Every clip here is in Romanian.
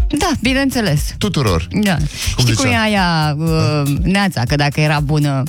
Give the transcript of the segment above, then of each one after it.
Da, bineînțeles. Tuturor. Da. Știi cum e aia, Neața, că dacă era bună...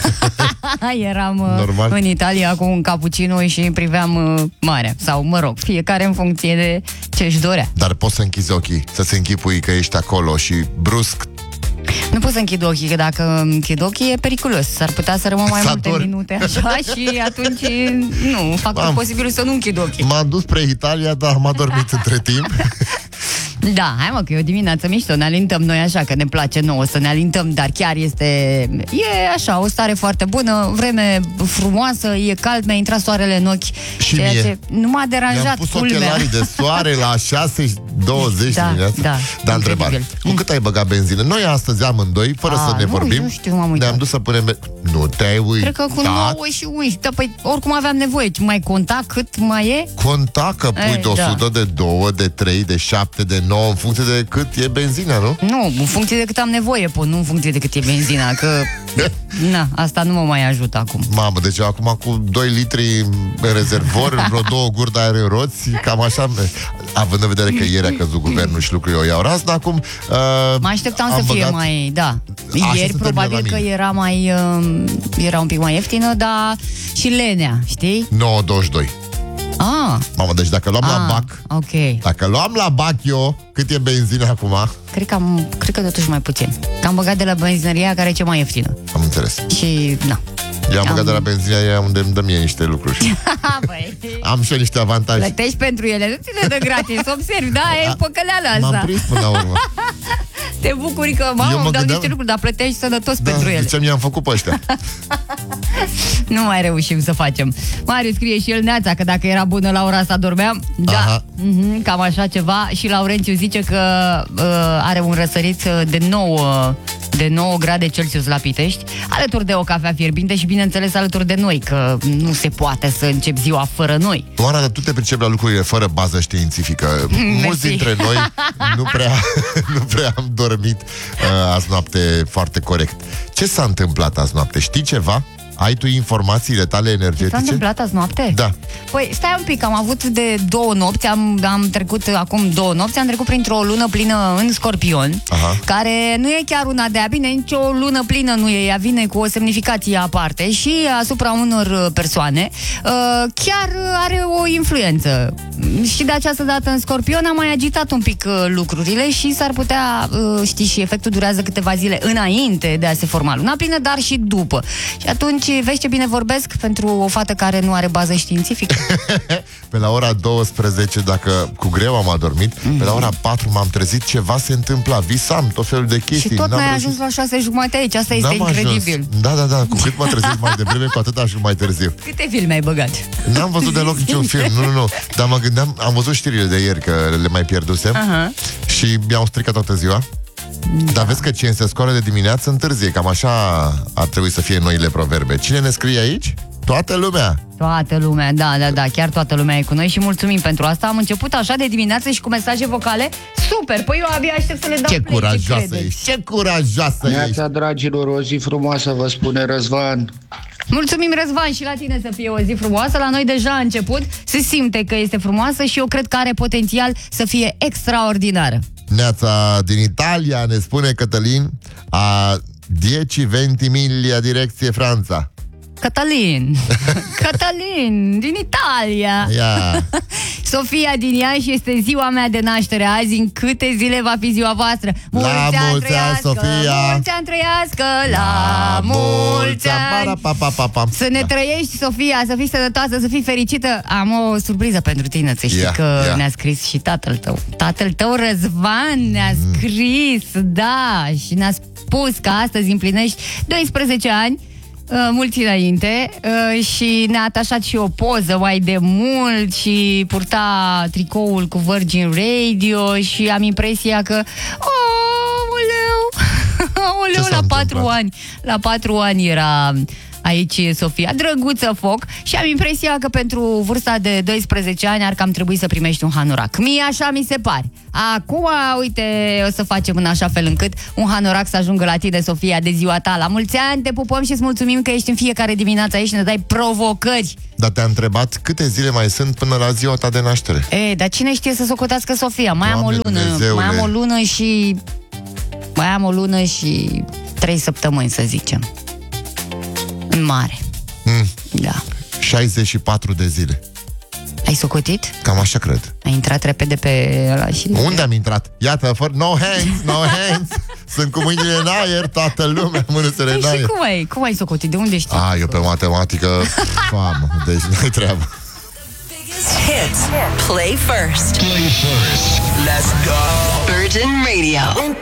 Eram în Italia cu un cappuccino și priveam marea. Sau, mă rog, fiecare în funcție de ce-și dorea. Dar poți să închizi ochii, să se închipui că ești acolo și brusc... Nu pot să închid ochii, că dacă închid ochii e periculos. S-ar putea să rămân mai multe minute așa și atunci nu, fac tot posibilul să nu închid ochii. M-am dus spre Italia, dar m-a dormit între timp. Da, hai mă, că e o dimineață mișto, ne alintăm noi așa, că ne place nouă să ne alintăm, dar chiar e așa, o stare foarte bună, vreme frumoasă, e cald, mi-a intrat soarele în ochi. Și mie. Ce nu m-a deranjat, mi-am pus ochelarii de soare la 6:20 dimineața. Dar întrebare, cu cât ai băgat benzină? Noi astăzi amândoi, fără să ne vorbim, nu știu, m-am uitat. ne-am dus să punem... Nu te-ai uitat? Cred că cu 9 și 11. Da, păi oricum aveam nevoie. Mai conta cât mai e? Conta că pui de 100, de 2, de 3, de 7, de 9, în funcție de cât e benzina, nu? Nu, în funcție de cât am nevoie, nu în funcție de cât e benzina, că... Na, asta nu mă mai ajută acum. Mamă, deci acum cu 2 litri în rezervor, vreo 2 guri de aer în roți, cam așa, având în vedere că ieri a căzut guvernul și lucrurile o iau razna, acum... mă așteptam să fie mai... Da. Ieri probabil că era un pic mai ieftină, dar și lenea, știi? 9,22. Mamă, deci dacă luam la bac, dacă luam la bac eu, cât e benzina acum? Cred că totuși mai puțin. Că am băgat de la benzinăria care e cea mai ieftină. Am înțeles. Și, na. Eu am băgat de la benzinăria unde îmi dă mie niște lucruri. Am și eu niște avantaje. Plătești pentru ele, nu ți le dă gratis, observi, da, e păcăleală asta. M-am prins până la urmă. Te bucuri că, îmi dau niște lucruri, dar plătești sănătos pentru ele. Ce mi-am făcut pe ăștia. Nu mai reușim să facem. Marius scrie și el, Neața, că dacă era bună la ora asta dormeam. Da, cam așa ceva. Și Laurențiu zice că are un răsărit de 9 grade Celsius la Pitești, alături de o cafea fierbinte și, bineînțeles, alături de noi, că nu se poate să încep ziua fără noi. Oana, dar tu te pricepi la lucrurile fără bază științifică. Mulți dintre noi nu prea am dormit azi noapte foarte corect. Ce s-a întâmplat azi noapte? Știi ceva? Ai tu informațiile tale energetice? S-a întâmplat azi noapte? Da. Păi stai un pic, am avut de 2 nopți, am trecut acum 2 nopți, am trecut printr-o lună plină în Scorpion, care nu e chiar una de-a bine, nicio lună plină nu e, ea vine cu o semnificație aparte și asupra unor persoane chiar are o influență. Și de această dată în Scorpion am mai agitat un pic lucrurile și s-ar putea, știi, și efectul durează câteva zile înainte de a se forma luna plină, dar și după. Și atunci vezi ce bine vorbesc pentru o fată care nu are bază științifică. Pe la ora 12, dacă cu greu am adormit, pe la ora 4 m-am trezit, ceva se întâmpla, visam tot felul de chestii. Și tot n-ai ajuns la 6:30 aici, asta este incredibil. Da, cu cât mă trezesc mai devreme, cu atât ajung mai târziu. Câte filme ai băgat? N-am văzut deloc niciun film, nu, dar mă gândeam, am văzut știrile de ieri, că le mai pierdusem și mi-au stricat toată ziua. Dar vezi că cine se scoală de dimineață întârzie. Cam așa ar trebui să fie noile proverbe. Cine ne scrie aici? Toată lumea. Toată lumea, da, chiar toată lumea e cu noi și mulțumim pentru asta. Am început așa de dimineață și cu mesaje vocale. Super, păi eu abia aștept să le dau play. Ce curajoasă ești, ce curajoasă ești. Neața, dragilor, o zi frumoasă, vă spune Răzvan. Mulțumim, Răzvan, și la tine să fie o zi frumoasă. La noi deja a început, se simte că este frumoasă și eu cred că are potențial să fie extraordinară. Neața din Italia, ne spune Cătălin, a 10-20 miglia direcție Franța. Cătălin, din Italia. Sofia din Iași, este ziua mea de naștere azi. În câte zile va fi ziua voastră? La mulți ani, Sofia. Mulți ani trăiască. La mulți ani. Să ne trăiești, Sofia, să fii sănătoasă, să fii fericită. Am o surpriză pentru tine, să știi că ne-a scris și tatăl tău. Tatăl tău, Răzvan, ne-a scris, da, și ne-a spus că astăzi împlinești 12 ani, mulți înainte, și ne-a atașat și o poză mai de mult și purta tricoul cu Virgin Radio și am impresia că la 4 ani era aici Sofia, drăguță foc, și am impresia că pentru vârsta de 12 ani ar cam trebui să primești un hanorac. Mie așa mi se pare. Acum, uite, o să facem în așa fel încât un hanorac să ajungă la tine, Sofia, de ziua ta. La mulți ani, te pupăm și îți mulțumim că ești în fiecare dimineață aici și ne dai provocări. Dar te-a întrebat câte zile mai sunt până la ziua ta de naștere. Dar cine știe să socotească Sofia? Mai am o lună. Dumnezeule. Mai am o lună și 3 săptămâni, să zicem. În mare. Da. 64 de zile. Ai socotit? Cam așa cred. Ai intrat repede pe ăla și... Unde am intrat? Iată, no hands. Sunt cu mâinile în aer, toată lumea, mânuțele în aer. Și cum ai socotit? De unde știi? Eu pe matematică, famă, deci nu-i treabă. Hits. Play first. Let's go. Virgin Radio.